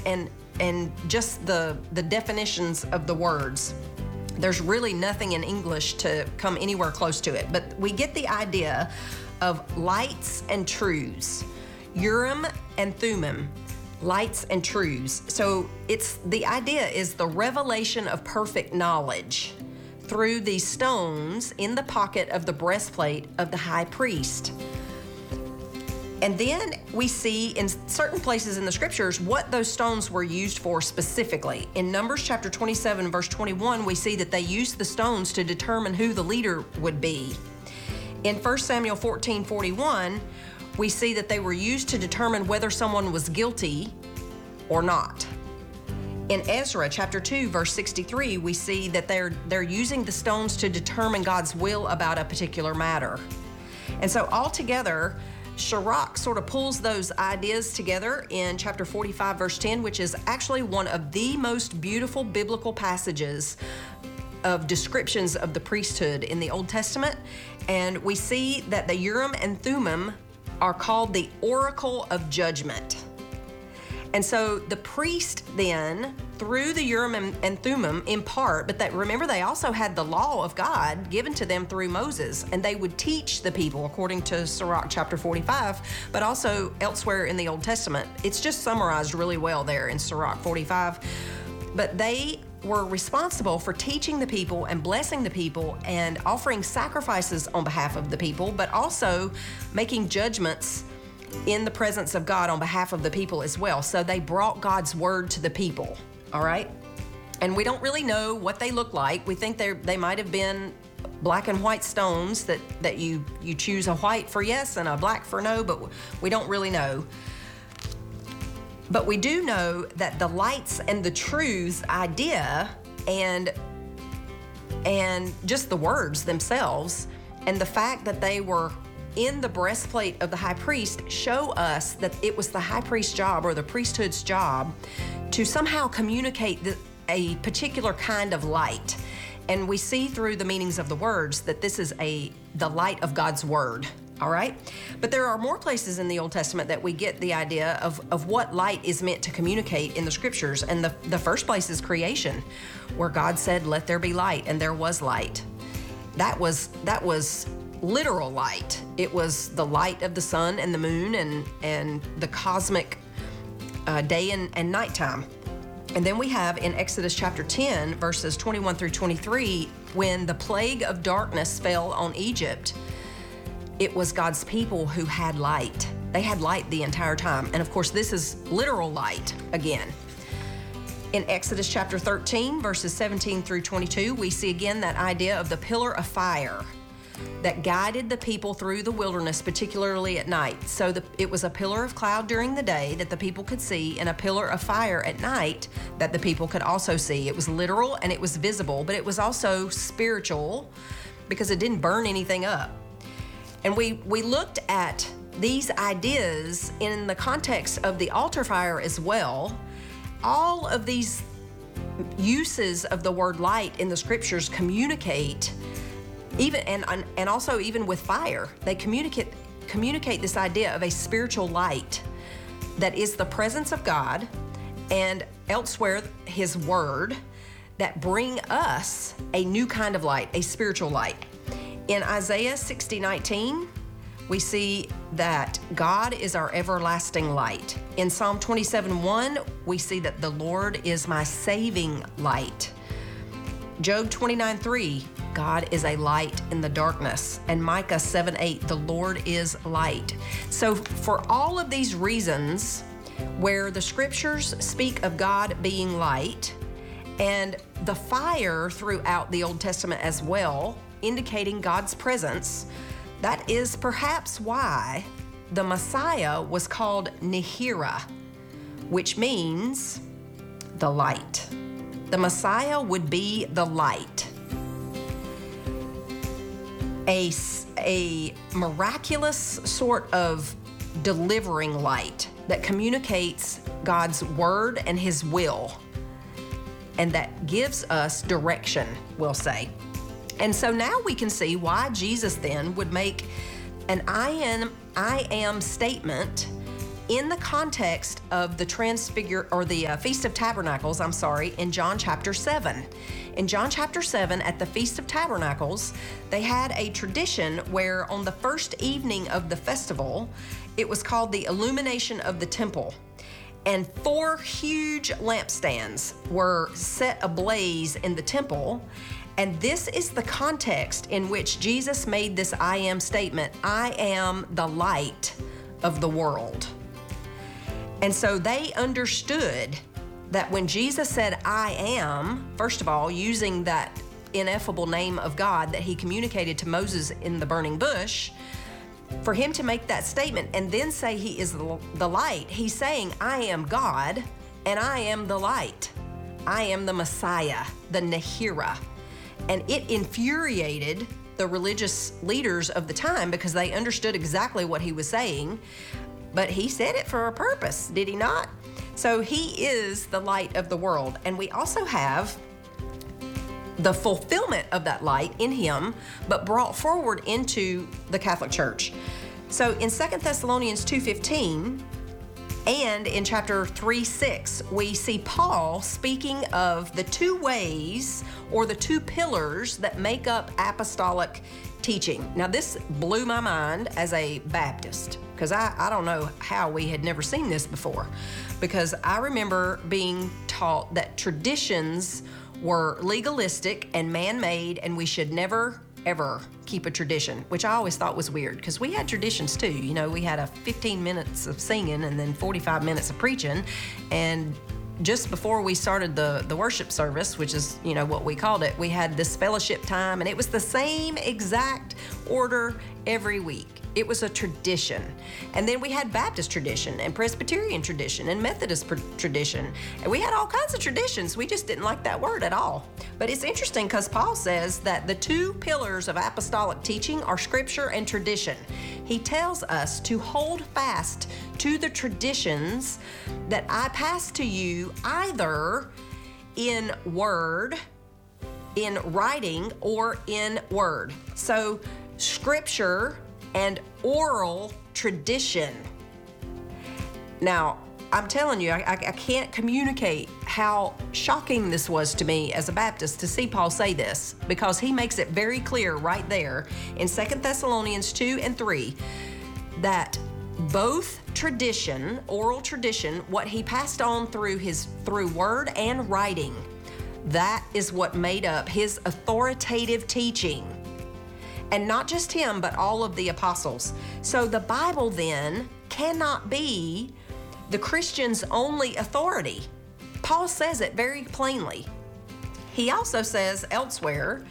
and just the definitions of the words. There's really nothing in English to come anywhere close to it, but we get the idea of lights and truths, Urim and Thummim, lights and truths. So the idea is the revelation of perfect knowledge through these stones in the pocket of the breastplate of the high priest. And then we see in certain places in the scriptures what those stones were used for specifically. In Numbers chapter 27, verse 21, we see that they used the stones to determine who the leader would be. In 1 Samuel 14:41, we see that they were used to determine whether someone was guilty or not. In Ezra chapter 2, verse 63, we see that they're using the stones to determine God's will about a particular matter. And so altogether, Sirach sort of pulls those ideas together in chapter 45, verse 10, which is actually one of the most beautiful biblical passages of descriptions of the priesthood in the Old Testament. And we see that the Urim and Thummim are called the oracle of judgment. And so the priest then, through the Urim and Thummim in part, but remember they also had the law of God given to them through Moses, and they would teach the people according to Sirach chapter 45, but also elsewhere in the Old Testament. It's just summarized really well there in Sirach 45. But they were responsible for teaching the people and blessing the people and offering sacrifices on behalf of the people, but also making judgments in the presence of God on behalf of the people as well. So they brought God's word to the people, all right? And we don't really know what they look like. We think they might have been black and white stones that you choose a white for yes and a black for no, but we don't really know. But we do know that the lights and the truths idea and just the words themselves and the fact that they were in the breastplate of the high priest show us that it was the high priest's job or the priesthood's job to somehow communicate a particular kind of light. And we see through the meanings of the words that this is the light of God's word. All right? But there are more places in the Old Testament that we get the idea of what light is meant to communicate in the scriptures. And the first place is creation, where God said, "Let there be light," and there was light. That was literal light. It was the light of the sun and the moon and the cosmic day and nighttime. And then we have in Exodus chapter 10, verses 21 through 23, when the plague of darkness fell on Egypt, it was God's people who had light. They had light the entire time. And of course, this is literal light again. In Exodus chapter 13, verses 17 through 22, we see again that idea of the pillar of fire that guided the people through the wilderness, particularly at night. So it was a pillar of cloud during the day that the people could see, and a pillar of fire at night that the people could also see. It was literal and it was visible, but it was also spiritual because it didn't burn anything up. And we looked at these ideas in the context of the altar fire as well. All of these uses of the word light in the scriptures communicate, even and also even with fire, they communicate this idea of a spiritual light that is the presence of God, and elsewhere his word, that bring us a new kind of light, a spiritual light. In Isaiah 60:19, we see that God is our everlasting light. In Psalm 27:1, we see that the Lord is my saving light. Job 29:3, God is a light in the darkness. And Micah 7:8, the Lord is light. So for all of these reasons, where the scriptures speak of God being light, and the fire throughout the Old Testament as well, indicating God's presence, that is perhaps why the Messiah was called Nehira, which means the light. The Messiah would be the light. A miraculous sort of delivering light that communicates God's word and his will, and that gives us direction, we'll say. And so now we can see why Jesus then would make an I am statement in the context of the Feast of Tabernacles, in John chapter 7. In John chapter 7, at the Feast of Tabernacles, they had a tradition where on the first evening of the festival, it was called the illumination of the temple. And 4 huge lampstands were set ablaze in the temple. And this is the context in which Jesus made this I am statement, I am the light of the world. And so they understood that when Jesus said, I am, first of all, using that ineffable name of God that he communicated to Moses in the burning bush, for him to make that statement and then say he is the light, he's saying, I am God and I am the light. I am the Messiah, the Nahira. And it infuriated the religious leaders of the time because they understood exactly what he was saying. But he said it for a purpose, did he not? So he is the light of the world. And we also have the fulfillment of that light in him, but brought forward into the Catholic Church. So in 2 Thessalonians 2:15 and in chapter 3:6, we see Paul speaking of the 2 ways or the 2 pillars that make up apostolic teaching. Now, this blew my mind as a Baptist, because I don't know how we had never seen this before, because I remember being taught that traditions were legalistic and man-made, and we should never, ever keep a tradition, which I always thought was weird, because we had traditions too. You know, we had a 15 minutes of singing and then 45 minutes of preaching, and just before we started the worship service, which is, you know, what we called it, we had this fellowship time, and it was the same exact order every week. It was a tradition. And then we had Baptist tradition and Presbyterian tradition and Methodist tradition. And we had all kinds of traditions. We just didn't like that word at all. But it's interesting because Paul says that the 2 pillars of apostolic teaching are scripture and tradition. He tells us to hold fast to the traditions that I pass to you either in word, in writing, or in word. So scripture and oral tradition. Now, I'm telling you, I can't communicate how shocking this was to me as a Baptist to see Paul say this, because he makes it very clear right there in 2 Thessalonians 2 and 3 that both tradition, oral tradition, what he passed on through word and writing, that is what made up his authoritative teaching. And not just him, but all of the apostles. So the Bible then cannot be the Christian's only authority. Paul says it very plainly. He also says elsewhere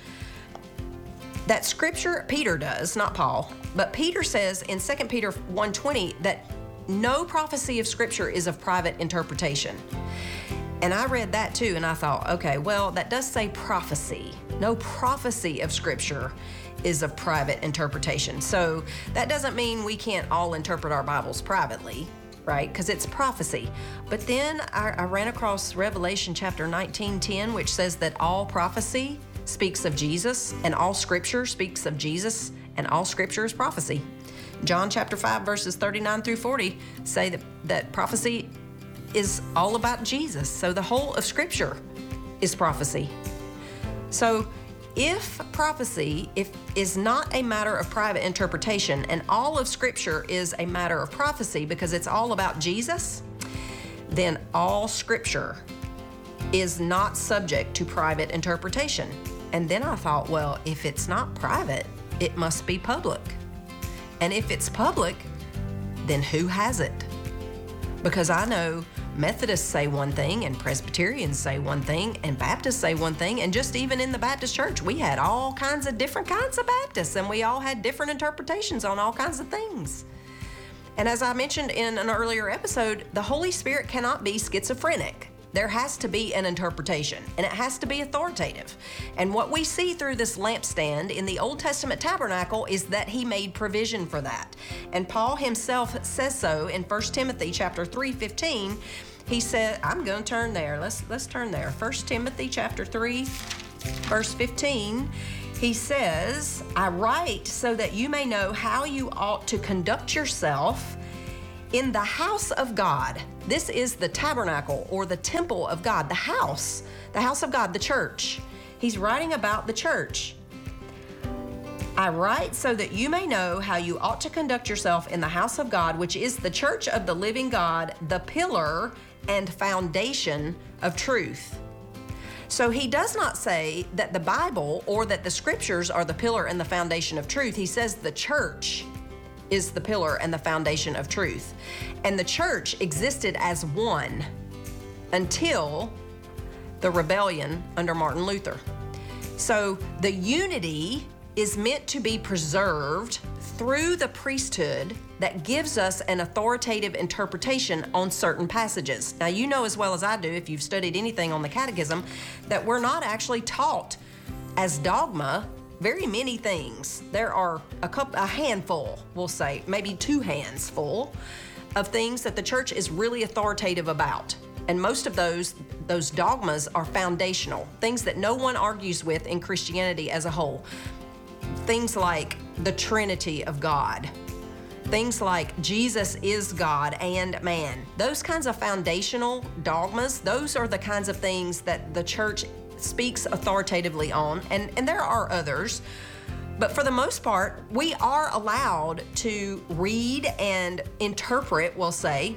that scripture, Peter does, not Paul, but Peter says in 2 Peter 1:20 that no prophecy of scripture is of private interpretation. And I read that too, and I thought, okay, well, that does say prophecy. No prophecy of scripture is of private interpretation. So that doesn't mean we can't all interpret our Bibles privately, right? Because it's prophecy. But then I ran across Revelation chapter 19:10, which says that all prophecy speaks of Jesus, and all scripture speaks of Jesus, and all scripture is prophecy. John chapter 5, verses 39 through 40 say that prophecy is all about Jesus. So the whole of scripture is prophecy. So if prophecy is not a matter of private interpretation, and all of scripture is a matter of prophecy because it's all about Jesus, then all scripture is not subject to private interpretation. And then I thought, well, if it's not private, it must be public. And if it's public, then who has it? Because I know Methodists say one thing, and Presbyterians say one thing, and Baptists say one thing, and just even in the Baptist church, we had all kinds of different kinds of Baptists, and we all had different interpretations on all kinds of things. And as I mentioned in an earlier episode, the Holy Spirit cannot be schizophrenic. There has to be an interpretation, and it has to be authoritative. And what we see through this lampstand in the Old Testament tabernacle is that he made provision for that. And Paul himself says so in 1 Timothy chapter 3:15. He said, I'm going to turn there. Let's turn there. 1 Timothy chapter 3, verse 15. He says, I write so that you may know how you ought to conduct yourself In the house of God, this is the tabernacle or the temple of God, the house of God, the church. He's writing about the church. I write so that you may know how you ought to conduct yourself in the house of God, which is the church of the living God, the pillar and foundation of truth. So he does not say that the Bible or that the scriptures are the pillar and the foundation of truth. He says the church is the pillar and the foundation of truth. And the church existed as one until the rebellion under Martin Luther. So the unity is meant to be preserved through the priesthood that gives us an authoritative interpretation on certain passages. Now, you know as well as I do, if you've studied anything on the catechism, that we're not actually taught as dogma very many things. There are a handful, we'll say, maybe 2 hands full of things that the church is really authoritative about. And most of those dogmas are foundational, things that no one argues with in Christianity as a whole. Things like the Trinity of God, things like Jesus is God and man. Those kinds of foundational dogmas, those are the kinds of things that the church speaks authoritatively on, and there are others. But for the most part, we are allowed to read and interpret, we'll say,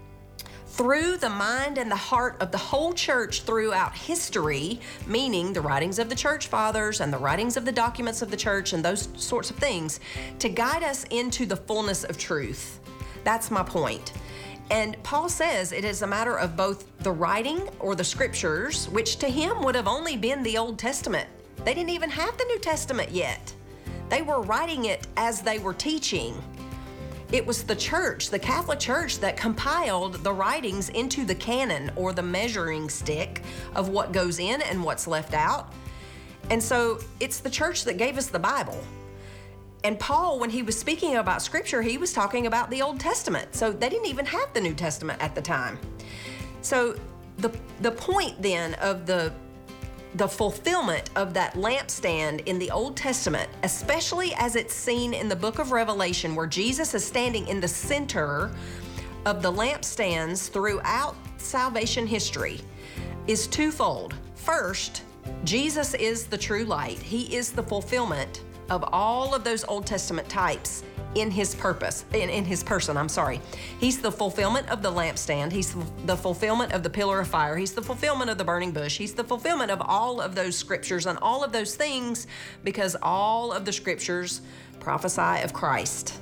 through the mind and the heart of the whole church throughout history, meaning the writings of the church fathers and the writings of the documents of the church and those sorts of things, to guide us into the fullness of truth. That's my point. And Paul says it is a matter of both the writing or the scriptures, which to him would have only been the Old Testament. They didn't even have the New Testament yet. They were writing it as they were teaching. It was the church, the Catholic Church, that compiled the writings into the canon or the measuring stick of what goes in and what's left out. And so it's the church that gave us the Bible. And Paul, when he was speaking about scripture, he was talking about the Old Testament. So they didn't even have the New Testament at the time. So the point then of the fulfillment of that lampstand in the Old Testament, especially as it's seen in the book of Revelation, where Jesus is standing in the center of the lampstands throughout salvation history, is twofold. First, Jesus is the true light. He is the fulfillment of all of those Old Testament types in his purpose, in his person, I'm sorry. He's the fulfillment of the lampstand. He's the fulfillment of the pillar of fire. He's the fulfillment of the burning bush. He's the fulfillment of all of those scriptures and all of those things, because all of the scriptures prophesy of Christ.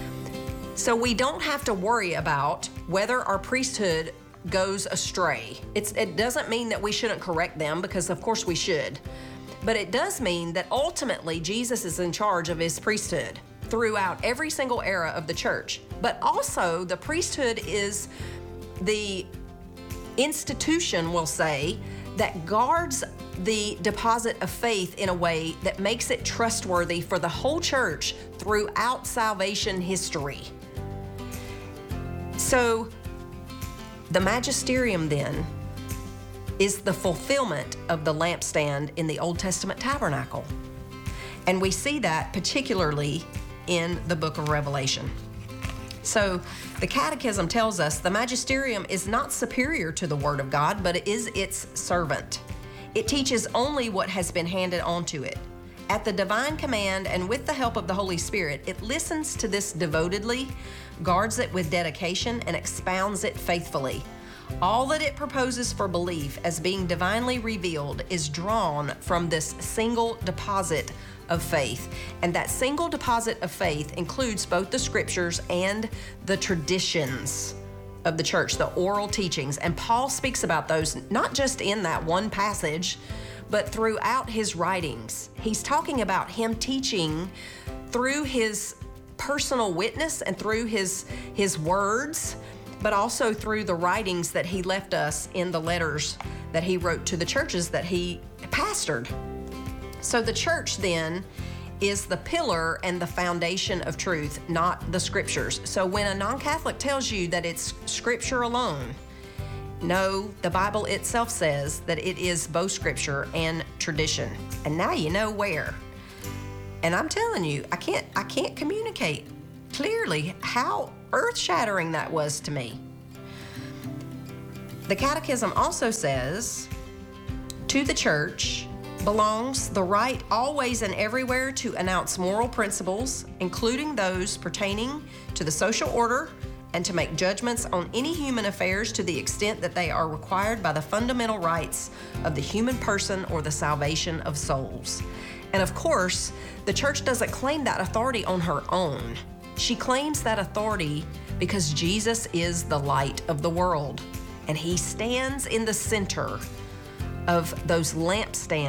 So we don't have to worry about whether our priesthood goes astray. It doesn't mean that we shouldn't correct them, because of course we should. But it does mean that ultimately Jesus is in charge of his priesthood throughout every single era of the church. But also the priesthood is the institution, we'll say, that guards the deposit of faith in a way that makes it trustworthy for the whole church throughout salvation history. So the magisterium then is the fulfillment of the lampstand in the Old Testament tabernacle. And we see that particularly in the book of Revelation. So the Catechism tells us the magisterium is not superior to the Word of God, but it is its servant. It teaches only what has been handed on to it. At the divine command and with the help of the Holy Spirit, it listens to this devotedly, guards it with dedication, and expounds it faithfully. All that it proposes for belief as being divinely revealed is drawn from this single deposit of faith. And that single deposit of faith includes both the scriptures and the traditions of the church, the oral teachings. And Paul speaks about those not just in that one passage, but throughout his writings. He's talking about him teaching through his personal witness and through his words, but also through the writings that he left us in the letters that he wrote to the churches that he pastored. So the church then is the pillar and the foundation of truth, not the scriptures. So when a non-Catholic tells you that it's scripture alone, no, the Bible itself says that it is both scripture and tradition. And now you know where. And I'm telling you, I can't communicate clearly how earth-shattering that was to me. The Catechism also says, to the church belongs the right always and everywhere to announce moral principles, including those pertaining to the social order, and to make judgments on any human affairs to the extent that they are required by the fundamental rights of the human person or the salvation of souls. And of course, the church doesn't claim that authority on her own. She claims that authority because Jesus is the light of the world, and he stands in the center of those lampstands